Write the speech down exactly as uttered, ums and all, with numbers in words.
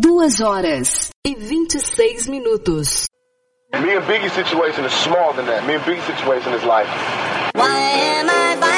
Duas horas e vinte e seis minutos. Me and Biggie's situation is smaller than that. Me and Biggie's situation is like... Why am I